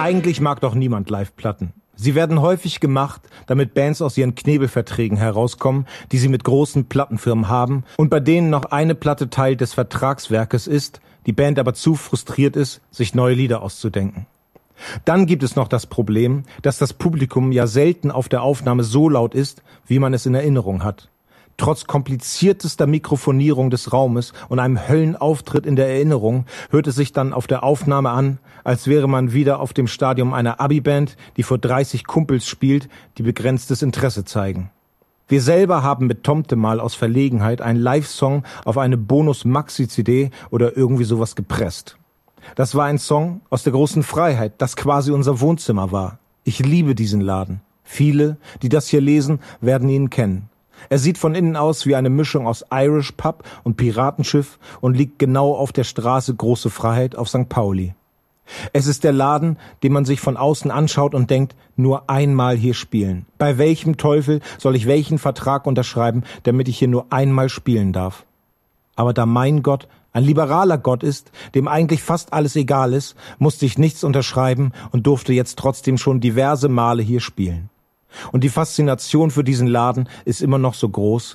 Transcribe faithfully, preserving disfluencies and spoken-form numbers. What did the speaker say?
Eigentlich mag doch niemand Live-Platten. Sie werden häufig gemacht, damit Bands aus ihren Knebelverträgen herauskommen, die sie mit großen Plattenfirmen haben und bei denen noch eine Platte Teil des Vertragswerkes ist, die Band aber zu frustriert ist, sich neue Lieder auszudenken. Dann gibt es noch das Problem, dass das Publikum ja selten auf der Aufnahme so laut ist, wie man es in Erinnerung hat. Trotz kompliziertester Mikrofonierung des Raumes und einem Höllenauftritt in der Erinnerung hört es sich dann auf der Aufnahme an, als wäre man wieder auf dem Stadium einer Abi-Band, die vor dreißig Kumpels spielt, die begrenztes Interesse zeigen. Wir selber haben mit Tomte mal aus Verlegenheit einen Live-Song auf eine Bonus-Maxi-C D oder irgendwie sowas gepresst. Das war ein Song aus der großen Freiheit, das quasi unser Wohnzimmer war. Ich liebe diesen Laden. Viele, die das hier lesen, werden ihn kennen. Er sieht von innen aus wie eine Mischung aus Irish Pub und Piratenschiff und liegt genau auf der Straße Große Freiheit auf Sankt Pauli. Es ist der Laden, den man sich von außen anschaut und denkt, nur einmal hier spielen. Bei welchem Teufel soll ich welchen Vertrag unterschreiben, damit ich hier nur einmal spielen darf? Aber da mein Gott ein liberaler Gott ist, dem eigentlich fast alles egal ist, musste ich nichts unterschreiben und durfte jetzt trotzdem schon diverse Male hier spielen. Und die Faszination für diesen Laden ist immer noch so groß,